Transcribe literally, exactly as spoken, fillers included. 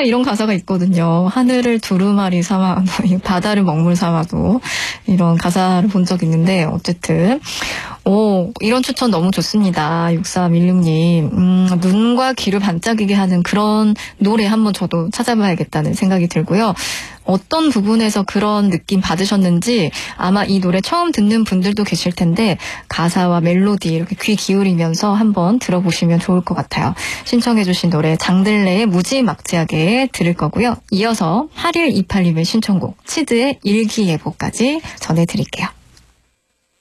가사가 이런 가사가 있거든요. 하늘을 두루마리 삼아, 바다를 먹물 삼아도 이런 가사를 본 적 있는데 어쨌든 오, 이런 추천 너무 좋습니다. 육삼일육 님. 음, 눈과 귀를 반짝이게 하는 그런 노래 한번 저도 찾아봐야겠다는 생각이 들고요. 어떤 부분에서 그런 느낌 받으셨는지 아마 이 노래 처음 듣는 분들도 계실 텐데 가사와 멜로디 이렇게 귀 기울이면서 한번 들어보시면 좋을 것 같아요. 신청해 주신 노래 장들레의 무지막지하게 들을 거고요. 이어서 팔일이팔 님의 신청곡 치즈의 일기예보까지 전해드릴게요.